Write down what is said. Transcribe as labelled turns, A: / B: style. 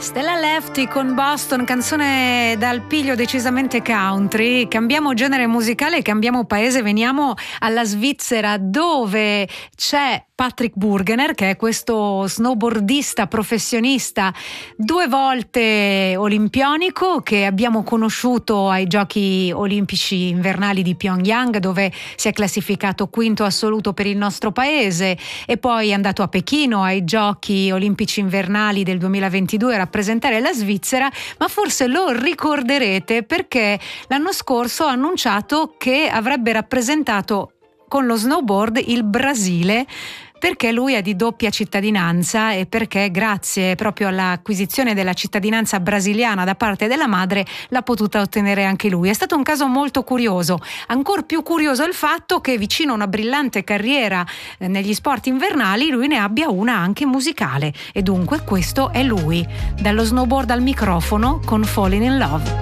A: Stella Lefty con Boston, canzone dal piglio decisamente country. Cambiamo genere musicale, cambiamo paese, veniamo alla Svizzera, dove c'è Patrick Burgener, che è questo snowboardista professionista 2 volte olimpionico, che abbiamo conosciuto ai Giochi Olimpici Invernali di Pyongyang, dove si è classificato quinto assoluto per il nostro paese, e poi è andato a Pechino ai Giochi Olimpici Invernali del 2022 a rappresentare la Svizzera. Ma forse lo ricorderete perché l'anno scorso ha annunciato che avrebbe rappresentato con lo snowboard il Brasile, perché lui è di doppia cittadinanza e perché grazie proprio all'acquisizione della cittadinanza brasiliana da parte della madre l'ha potuta ottenere anche lui. È stato un caso molto curioso. Ancor più curioso è il fatto che vicino a una brillante carriera negli sport invernali lui ne abbia una anche musicale, e dunque questo è lui, dallo snowboard al microfono con Falling in Love.